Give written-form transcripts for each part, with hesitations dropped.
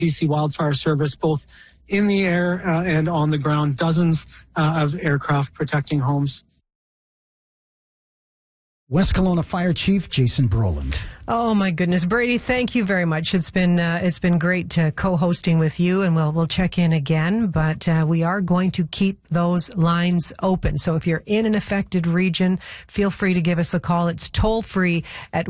BC Wildfire Service, both in the air and on the ground, dozens of aircraft protecting homes. West Kelowna Fire Chief Jason Brolin. Oh my goodness, Brady! Thank you very much. It's been great co-hosting with you, and we'll check in again. But we are going to keep those lines open. So if you're in an affected region, feel free to give us a call. It's toll free at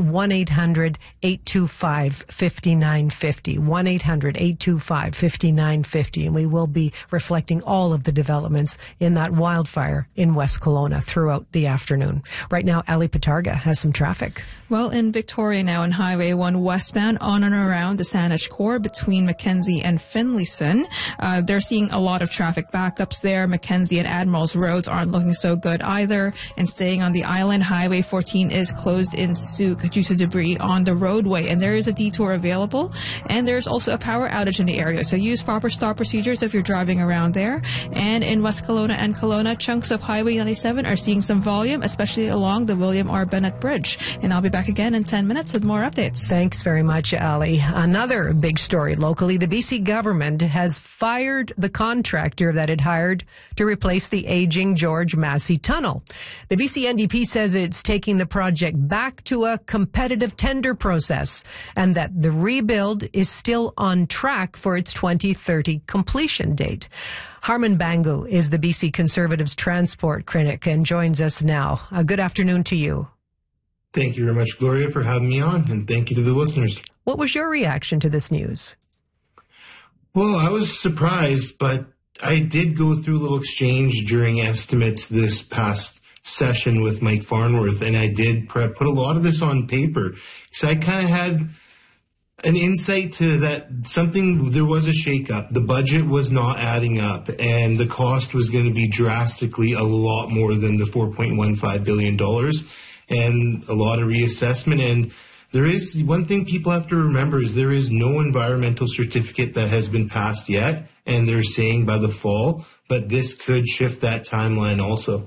1-800-825-5950. 1-800-825-5950, and we will be reflecting all of the developments in that wildfire in West Kelowna throughout the afternoon. Right now, Ali Patarga has some traffic. Well, in Victoria now on Highway 1 westbound on and around the Saanich Core between Mackenzie and Finlayson. They're seeing a lot of traffic backups there. Mackenzie and Admirals roads aren't looking so good either. And staying on the island, Highway 14 is closed in Souk due to debris on the roadway. And there is a detour available. And there's also a power outage in the area. So use proper stop procedures if you're driving around there. And in West Kelowna and Kelowna, chunks of Highway 97 are seeing some volume, especially along the William R. Bennett Bridge. And I'll be back again in 10 minutes with more updates. Thanks very much, Ali. Another big story locally. The BC government has fired the contractor that it hired to replace the aging George Massey Tunnel. The BC NDP says it's taking the project back to a competitive tender process and that the rebuild is still on track for its 2030 completion date. Harman Bangu is the BC Conservatives transport critic and joins us now. Good afternoon to you. Thank you very much, Gloria, for having me on, and thank you to the listeners. What was your reaction to this news? Well, I was surprised, but I did go through a little exchange during estimates this past session with Mike Farnworth, and I did put a lot of this on paper. So I kind of had an insight to that there was a shakeup. The budget was not adding up, and the cost was going to be drastically a lot more than the $4.15 billion. And a lot of reassessment. And there is one thing people have to remember is there is no environmental certificate that has been passed yet. And they're saying by the fall, but this could shift that timeline also.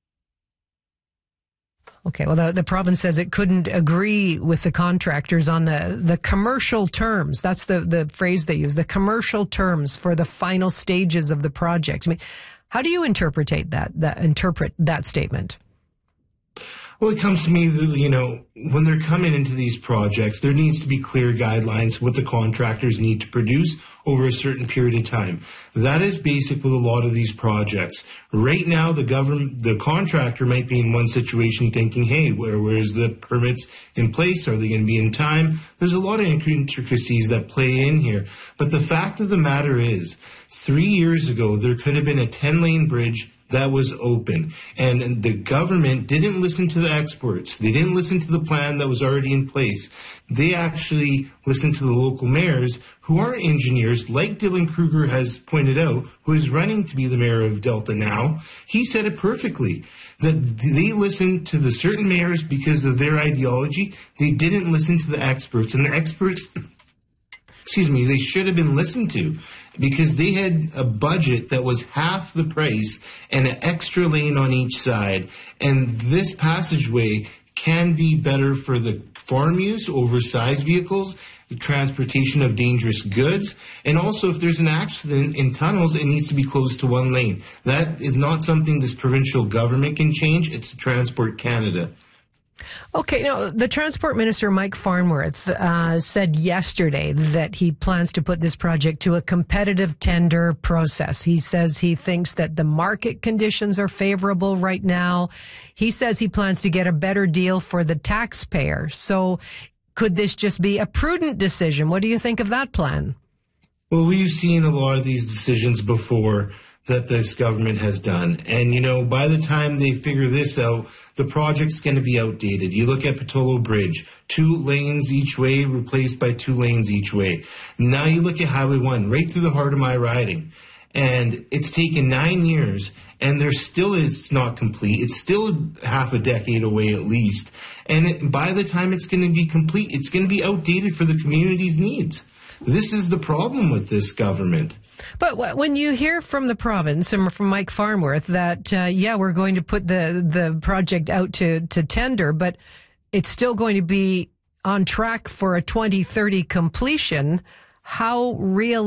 Okay, well, the province says it couldn't agree with the contractors on the commercial terms. That's the phrase they use, the commercial terms for the final stages of the project. I mean, how do you interpret that statement? Well, it comes to me that, when they're coming into these projects, there needs to be clear guidelines what the contractors need to produce over a certain period of time. That is basic with a lot of these projects. Right now, the contractor might be in one situation thinking, hey, where's the permits in place? Are they going to be in time? There's a lot of intricacies that play in here. But the fact of the matter is, 3 years ago, there could have been a 10-lane bridge that was open. And the government didn't listen to the experts. They didn't listen to the plan that was already in place. They actually listened to the local mayors who are engineers, like Dylan Kruger has pointed out, who is running to be the mayor of Delta now. He said it perfectly, that they listened to the certain mayors because of their ideology. They didn't listen to the experts. And the experts, they should have been listened to, because they had a budget that was half the price and an extra lane on each side. And this passageway can be better for the farm use over size vehicles, the transportation of dangerous goods, and also if there's an accident in tunnels, it needs to be closed to one lane. That is not something this provincial government can change. It's Transport Canada. Okay, now, the Transport Minister, Mike Farnworth, said yesterday that he plans to put this project to a competitive tender process. He says he thinks that the market conditions are favorable right now. He says he plans to get a better deal for the taxpayer. So could this just be a prudent decision? What do you think of that plan? Well, we've seen a lot of these decisions before that this government has done. And, by the time they figure this out, the project's going to be outdated. You look at Patolo Bridge, 2 lanes each way replaced by 2 lanes each way. Now you look at Highway 1, right through the heart of my riding. And it's taken 9 years, and it's not complete. It's still half a decade away at least. And by the time it's going to be complete, it's going to be outdated for the community's needs. This is the problem with this government. But when you hear from the province and from Mike Farnworth that, we're going to put the project out to tender, but it's still going to be on track for a 2030 completion, how real